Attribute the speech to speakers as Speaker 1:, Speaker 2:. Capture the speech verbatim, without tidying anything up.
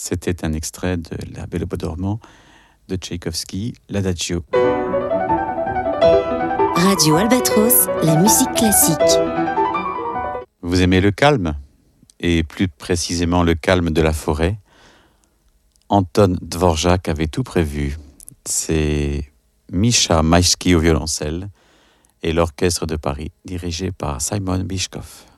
Speaker 1: C'était un extrait de La Belle au bois dormant de Tchaïkovski, l'Adagio.
Speaker 2: Radio Albatros, la musique classique.
Speaker 1: Vous aimez le calme, et plus précisément le calme de la forêt? Anton Dvorak avait tout prévu. C'est Misha Maïski au violoncelle et l'orchestre de Paris dirigé par Simon Bischkov.